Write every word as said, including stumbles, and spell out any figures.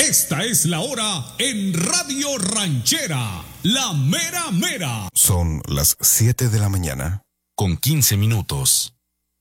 Esta es la hora en Radio Ranchera, la mera mera. Son las siete de la mañana, con quince minutos.